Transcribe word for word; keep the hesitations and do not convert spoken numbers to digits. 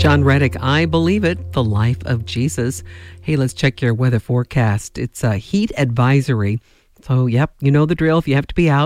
John Reddick, I Believe It, The Life of Jesus. Hey, let's check your weather forecast. It's a heat advisory. So, yep, you know the drill. If you have to be out,